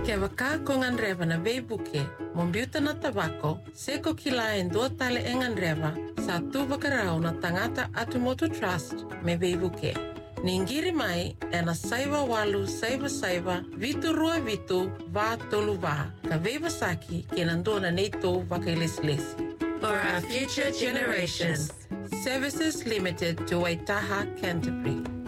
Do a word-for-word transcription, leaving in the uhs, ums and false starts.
Ke waka ko ngan rewa na veibuke, mombiuta na tabako, seko kila en dua tale e ngan rewa, sa tu wakarau na tangata Atumotu Trust me veibuke. Ningiri mai e na saiwa walu saiwa saiwa vitu rua vitu va tolu va. Ka veiwa saki ke nandona neito wakailesi-lesi. For our future generations. Services Limited to Waitaha, Canterbury.